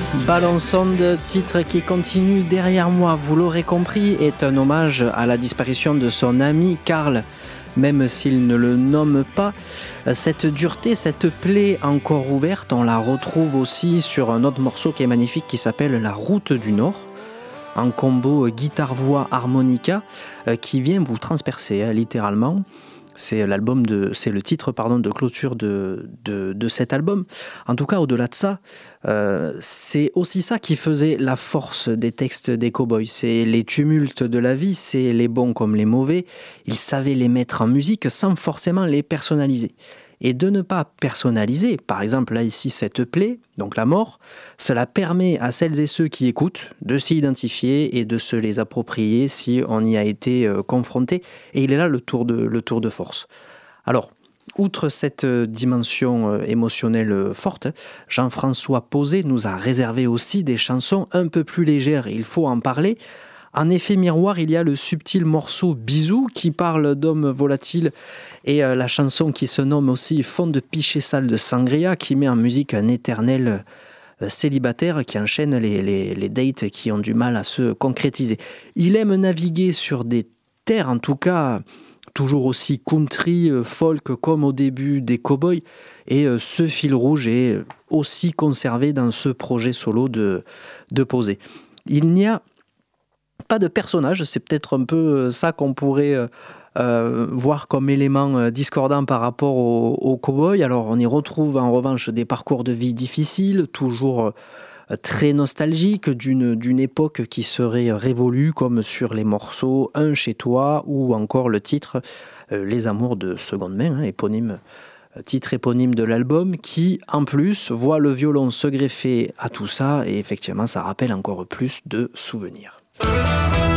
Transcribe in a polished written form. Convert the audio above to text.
Ballon sonde, titre qui continue derrière moi, vous l'aurez compris, est un hommage à la disparition de son ami Karl. Même s'il ne le nomme pas, cette dureté, cette plaie encore ouverte, on la retrouve aussi sur un autre morceau qui est magnifique qui s'appelle La Route du Nord. Un combo guitare-voix-harmonica qui vient vous transpercer littéralement. C'est le titre de clôture de cet album. En tout cas, au-delà de ça, c'est aussi ça qui faisait la force des textes des Cowboys. C'est les tumultes de la vie, c'est les bons comme les mauvais. Ils savaient les mettre en musique sans forcément les personnaliser. Et de ne pas personnaliser, par exemple là ici cette plaie, donc la mort, cela permet à celles et ceux qui écoutent de s'y identifier et de se les approprier si on y a été confronté. Et il est là le tour de force. Alors, outre cette dimension émotionnelle forte, Jean-François Pauzé nous a réservé aussi des chansons un peu plus légères, il faut en parler. En effet miroir, il y a le subtil morceau Bisous qui parle d'hommes volatiles et la chanson qui se nomme aussi Fond de pichet sale de sangria qui met en musique un éternel célibataire qui enchaîne les dates qui ont du mal à se concrétiser. Il aime naviguer sur des terres, en tout cas toujours aussi country, folk comme au début des Cowboys, et ce fil rouge est aussi conservé dans ce projet solo de Pauzé. Il n'y a pas de personnage, c'est peut-être un peu ça qu'on pourrait voir comme élément discordant par rapport aux Cowboys. Alors on y retrouve en revanche des parcours de vie difficiles, toujours très nostalgiques d'une époque qui serait révolue, comme sur les morceaux Un chez toi ou encore le titre Les amours de seconde main, titre éponyme de l'album, qui en plus voit le violon se greffer à tout ça, et effectivement ça rappelle encore plus de souvenirs.